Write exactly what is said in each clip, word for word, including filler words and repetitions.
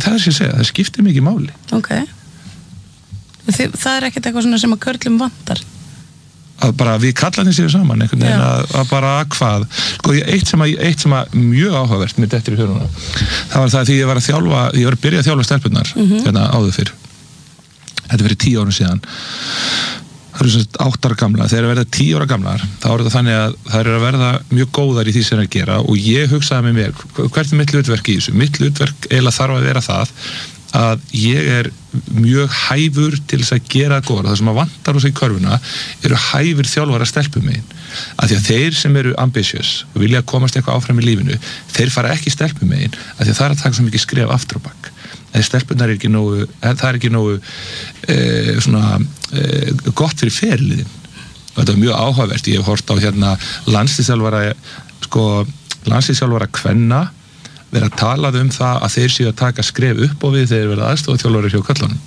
það er sem ég segja, það skiptir mikið máli. Ok. Þi, það er ekkert eitthvað svona sem að körlum vantar? Að bara við kallarnir séu saman einhvern veginn að, að bara hvað sko eitt sem, að, eitt sem að mjög áhugavert með dettur í höruna, það var það því ég var að þjálfa, ég var að byrja að þjálfa stelpunnar mm-hmm. hérna áður fyrr þetta fyrir tíu árum síðan það eru svona átt ára gamla, þegar það verða tíu ára gamlar þá er þetta þannig að það er að verða mjög góðar í því sem það er að gera og ég hugsaði með mér, hvert er mitt hlutverk í þessu mitt hlutverk eiginlega þarf að vera það að ég er mjög hæfur til þess að gera það góða, það sem að vantar hos í körfuna eru hæfur þjálfara stelpum megin, af því að þeir sem eru ambitious og vilja komast eitthvað áfram í lífinu þeir fara ekki stelpum megin, af því að það er að taka svo mikið skref aftur á bak, eða stelpunar er ekki nógu, það er ekki nógu e, svona e, gott fyrir ferliðin, og þetta er mjög áhugavert, ég hef hort á hérna landsliðsþjálfara sko, landsliðsþjálfara kvenna vera að tala um það að þeir séu að taka skref upp og við þeir verða aðstofa þjálfari hjá köllunum.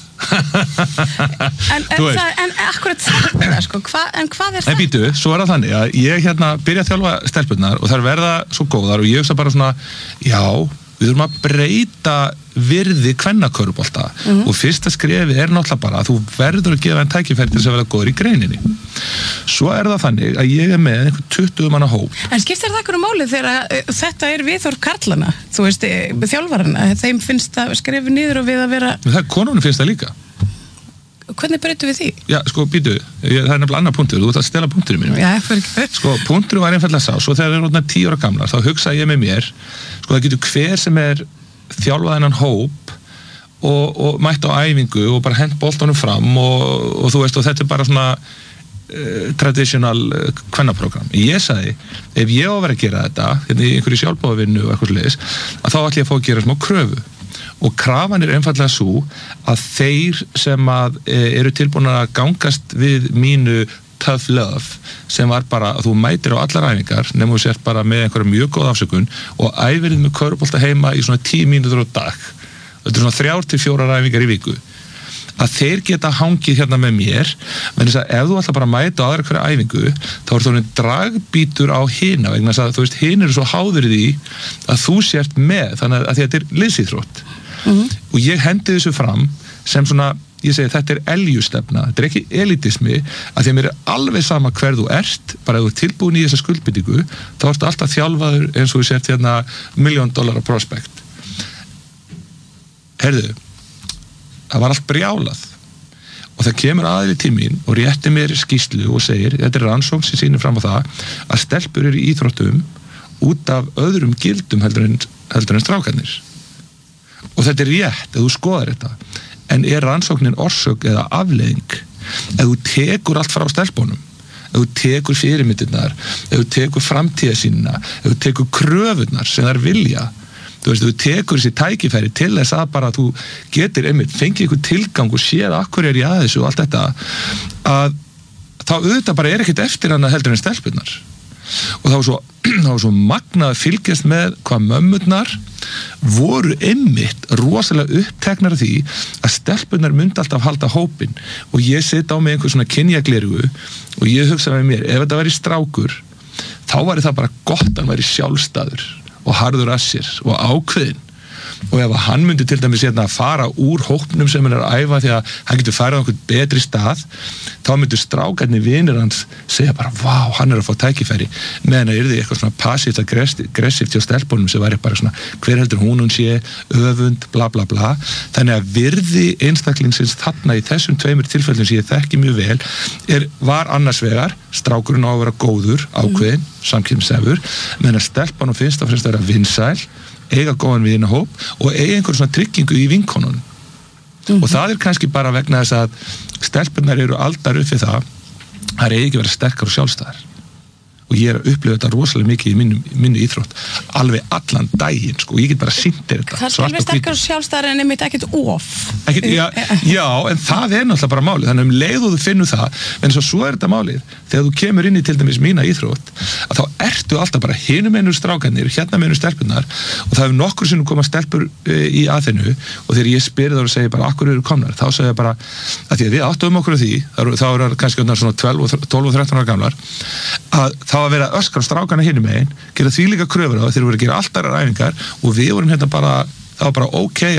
en, en, það, en akkurat það, sko, hva, en hvað er það? En býtu, svo er það þannig að ég hérna byrja að þjálfa stelpunnar og þær verða svo góðar og ég hugsa bara svona, já, við þurfum að breyta virði kvennakörfubolta mm-hmm. og fyrsta skrefi er náttúrulega bara að þú verður að gefa en tækifæri til þess að vera góður í greininni. Svo er það þannig að ég er með einhvern tuttugu manna hóp. En skiptir það einhverju máli þegar þetta er viðhorf karlana, þú veist, þjálfarana, þeim finnst það skrefi niður og við að vera... Men það konunum finnst það líka. Hvernig breytum við því? Já, sko, býtu, það er nefnilega annar punktur, þú ert að stela punkturinn mínum. Já, fyrir ekki. Sko, punkturinn var einfaldlega sá, svo þegar við erum orðnar tíu ára gamlar, þá hugsa ég með mér, sko, það getur hver sem er þjálfað þennan hóp og, og mætt á æfingu og bara hent boltanum fram og, og þú veist, og þetta er bara svona uh, traditional uh, kvennaprogram. Ég sagði, ef ég á að vera að gera þetta, hérna í einhverju sjálfbóðavinnu og eitthvað sliðis, að þá ætlum ég að fá að gera smá kröfu. Og krafan er einfallega svo að þeir sem að e, eru tilbúin að gangast við mínu tough love sem var bara að þú mætir á allar æfingar nema þú sért bara með einhverja mjög góð afsökun og æfirinn með körfubolta heima í svona tíu mínútur á dag. Þetta er svona þrjár til fjórar æfingar í viku. Að þeir geta hangið hérna með mér menn þess að ef þú ætla bara að mæta á aðra hverja æfingu þá er þú dragbítur á hina vegna þess að þú veist hinn eru svo háður í því að þú sért með þannig að þetta er liðsíþrótt. Mm-hmm. Og ég hendi þessu fram sem svona, ég segi þetta er eljustefna, þetta er ekki elitismi að því að mér er alveg sama hver þú ert bara ef þú ert tilbúin í þessa skuldbindingu þá ertu alltaf þjálfaður eins og við sért hérna miljón dollara prospect. Herðu það var allt brjálað og það kemur aðili til mín og rétti mér skýrslu og segir, þetta er rannsókn sem sýnir fram á það að stelpur eru í íþróttum út af öðrum gildum heldur en, heldur en strákarnir. Og þetta er rétt, ef þú skoðar þetta en er rannsóknin orsök eða afleiðing ef þú tekur allt frá stelpunum ef þú tekur fyrirmyndirnar ef þú tekur framtíðasýnina ef þú tekur kröfurnar sem þær vilja þú veist, ef þú tekur þessi tækifæri til þess að bara þú getur einmitt fengið ykkur tilgang og séð að hverju er ég að þessu og allt þetta að þá auðvitað bara er ekkert eftir hana heldur en stelpunnar og það var svo, það var svo magnað að fylgjast með hvað mömmurnar voru einmitt rosalega uppteknar af því að stelpunnar myndi alltaf halda hópin og ég sit á mig einhver svona kynjaglerugu og ég hugsaði með mér, ef þetta væri strákur þá væri það bara gott að hann væri sjálfstæður og harður að sér og ákveðinn og ef hann myndi til dæmis hérna að fara úr hópnum sem hann er að æfa því að hann getur farið á einhvern betri stað þá myndu strákarnir vinir hans segja bara, vá, hann er að fá tækifæri meðan það yrði eitthvað svona passíft aggressíft hjá stelpunum sem væri bara svona hver heldur hún hún sé, öfund, bla bla bla þannig að virði einstaklingsins þarna í þessum tveimur tilfellum sem ég þekki mjög vel er, var annars vegar strákurinn á að vera góður, ákveðinn, mm. samkynnsefur meðan að stelpunum finnst að finnst að vera vinsæl eiga góðan við eina hóp og eiga einhver svona tryggingu í vinkonunum mm-hmm. og það er kannski bara vegna þess að stelpunnar eru aldar upp við það það er ekki verið sterkar og sjálfstæðar og ég er að upplifa þetta rosalega mikið í minnu, minnu íþrótt alveg allan daginn sko, og ég get bara sýnt þér þetta það er alveg sterkar og sjálfstæðar en einmitt ekkert of ekkert, já, já, en það er náttúrulega bara málið þannig um leið og þú finnur það en svo, svo er þetta málið, þegar þú kemur inn í til dæmis mína íþrótt, að þá ertu alltaf bara hinum einur strákarnir, hérna með einur stelpunar og það hefur nokkur sinnum komað stelpur e, í Aþenu og þegar ég spyrir þá og segir bara, akkur eru komnar, þá segir ég bara að því að við áttum okkur á því, þá eru kannski svona tólf og þrettán ára gamlar að þá að vera öskra strákana hinum megin, gera því líka kröfur á þeir voru að gera allt aðrar æfingar og við vorum hérna bara, það var bara ok